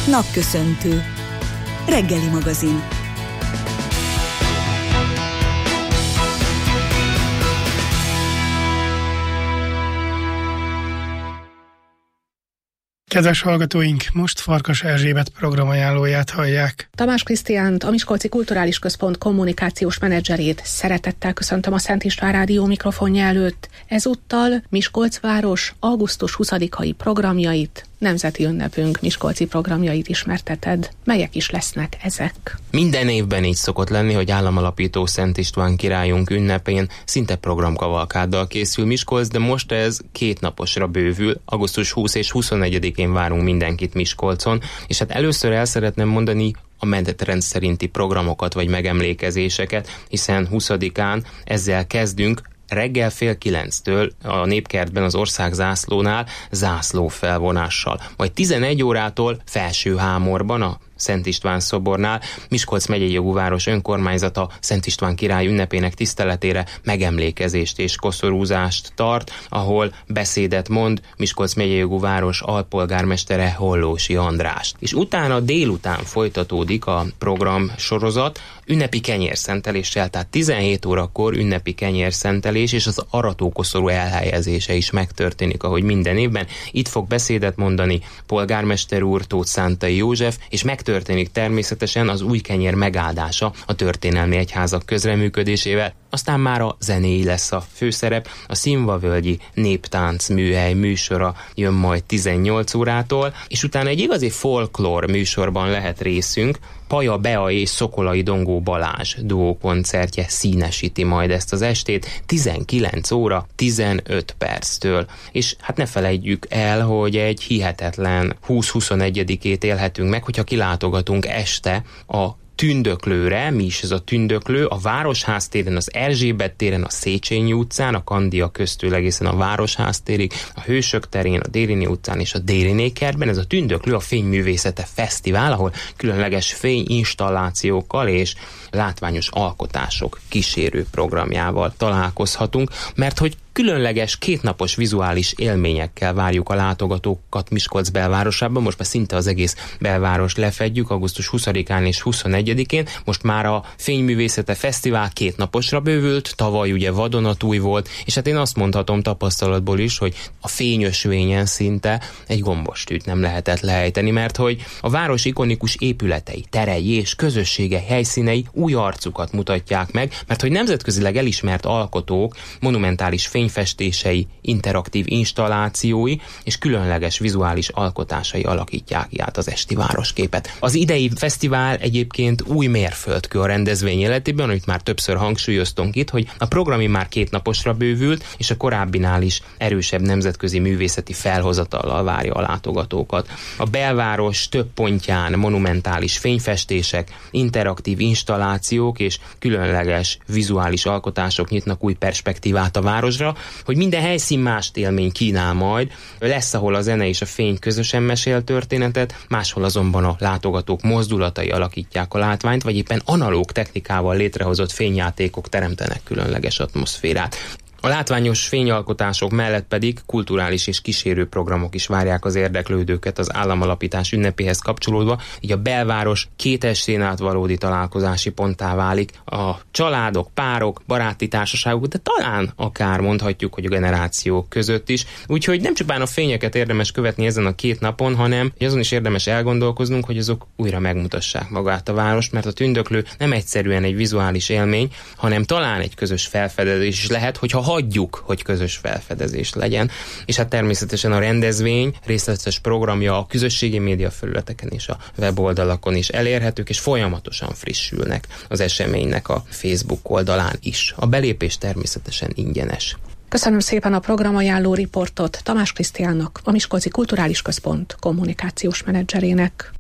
Napköszöntő. Reggeli magazin. Kedves hallgatóink, most Farkas Erzsébet programajánlóját hallják. Tamás Krisztiánt, a Miskolci Kulturális Központ kommunikációs menedzserét szeretettel köszöntöm a Szent István Rádió mikrofonja előtt. Ezúttal Miskolc város augusztus 20-ai programjait, nemzeti ünnepünk miskolci programjait ismerteted. Melyek is lesznek ezek? Minden évben így szokott lenni, hogy államalapító Szent István királyunk ünnepén szinte programkavalkáddal készül Miskolc, de most ez 2 naposra bővül. Augusztus 20 és 21-én várunk mindenkit Miskolcon, és hát először el szeretném mondani a menetrend szerinti programokat vagy megemlékezéseket, hiszen 20-án ezzel kezdünk. Reggel 8:30 a Népkertben az országzászlónál zászlófelvonással. Majd 11 órától Felsőhámorban a Szent István szobornál Miskolc megyei jogú város önkormányzata Szent István király ünnepének tiszteletére megemlékezést és koszorúzást tart, ahol beszédet mond Miskolc megyei jogú város alpolgármestere Hollósi András. És utána délután folytatódik a program sorozat ünnepi kenyérszenteléssel, tehát 17 órakor ünnepi kenyérszentelés és az aratókoszorú elhelyezése is megtörténik, ahogy minden évben. Itt fog beszédet mondani polgármester úr, Tóth Szántai József, és megtörténik természetesen az új kenyér megáldása a történelmi egyházak közreműködésével. Aztán már a zenéi lesz a főszerep, a Színvavölgyi Néptánc műhely műsora jön majd 18 órától, és utána egy igazi folklór műsorban lehet részünk. Paja Bea és Szokolai Dongó Balázs duókoncertje színesíti majd ezt az estét 19 óra 15 perctől. És hát ne felejtjük el, hogy egy hihetetlen 20-21-ét élhetünk meg, hogyha kilátogatunk este a Tündöklőre. Mi is ez a Tündöklő? A Városház téren, az Erzsébet téren, a Széchenyi utcán, a Kandia köztől egészen a Városház térig, a Hősök terén, a Dériné utcán és a Dériné kertben. Ez a Tündöklő a Fényművészete Fesztivál, ahol különleges fényinstallációkkal és látványos alkotások kísérő programjával találkozhatunk, mert hogy különleges 2 napos vizuális élményekkel várjuk a látogatókat Miskolc belvárosában. Most már szinte az egész belváros lefedjük, augusztus 20-án és 21-én. Most már a Fényművészete Fesztivál 2 naposra bővült, tavaly ugye vadonatúj volt, és hát én azt mondhatom tapasztalatból is, hogy a fényösvényen szinte egy gombostűt nem lehetett lehelyteni, mert hogy a város ikonikus épületei, terei és közössége helyszínei új arcukat mutatják meg, mert hogy nemzetközileg elismert alkotók monumentális fényfestései, interaktív installációi és különleges vizuális alkotásai alakítják át az esti városképet. Az idei fesztivál egyébként új mérföldkő a rendezvény életében, amit már többször hangsúlyoztunk itt, hogy a program már 2 naposra bővült, és a korábbinál is erősebb nemzetközi művészeti felhozatallal várja a látogatókat. A belváros több pontján monumentális fényfestések, interaktív installációk és különleges vizuális alkotások nyitnak új perspektívát a városra, hogy minden helyszín más élmény kínál majd. Lesz, ahol a zene és a fény közösen mesél történetet, máshol azonban a látogatók mozdulatai alakítják a látványt, vagy éppen analóg technikával létrehozott fényjátékok teremtenek különleges atmoszférát. A látványos fényalkotások mellett pedig kulturális és kísérő programok is várják az érdeklődőket az államalapítás ünnepéhez kapcsolódva, így a belváros 2 estén át valódi találkozási ponttá válik. A családok, párok, baráti társaságok, de talán akár mondhatjuk, hogy a generációk között is. Úgyhogy nem csupán a fényeket érdemes követni ezen a 2 napon, hanem azon is érdemes elgondolkoznunk, hogy azok újra megmutassák magát a várost, mert a Tündöklő nem egyszerűen egy vizuális élmény, hanem talán egy közös felfedezés is lehet, hogyha hagyjuk, hogy közös felfedezés legyen. És hát természetesen a rendezvény részletes programja a közösségi média felületeken és a weboldalakon is elérhetők, és folyamatosan frissülnek az eseménynek a Facebook oldalán is. A belépés természetesen ingyenes. Köszönöm szépen a programajánló riportot Tamás Krisztiánnak, a Miskolci Kulturális Központ kommunikációs menedzserének.